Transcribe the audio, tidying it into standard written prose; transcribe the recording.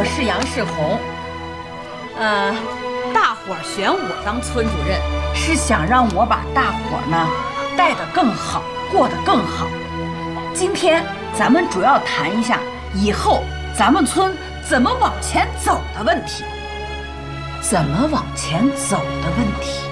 我是杨世红。大伙儿选我当村主任，是想让我把大伙儿呢带得更好，过得更好。今天咱们主要谈一下以后咱们村怎么往前走的问题。怎么往前走的问题。